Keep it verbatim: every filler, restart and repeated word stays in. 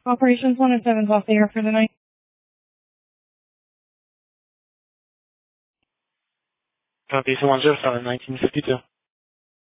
Operations one and seven's off the air for the night. Copy, one zero seven, nineteen fifty-two.